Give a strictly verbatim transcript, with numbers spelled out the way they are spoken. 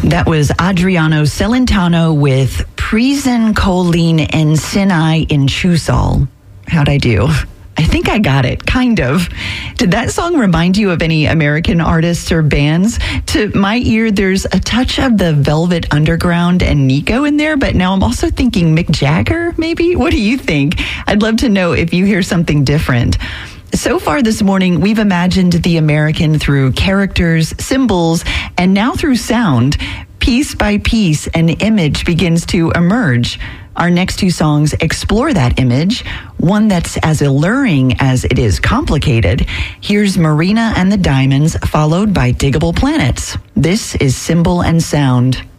That was Adriano Celentano with Prison Colleen and Sinai in Chusal. How'd I do? I think I got it, kind of. Did that song remind you of any American artists or bands? To my ear, there's a touch of the Velvet Underground and Nico in there, but now I'm also thinking Mick Jagger, maybe? What do you think? I'd love to know if you hear something different. So far this morning, we've imagined the American through characters, symbols, and now through sound. Piece by piece, an image begins to emerge. Our next two songs explore that image, one that's as alluring as it is complicated. Here's Marina and the Diamonds, followed by Diggable Planets. This is Symbol and Sound.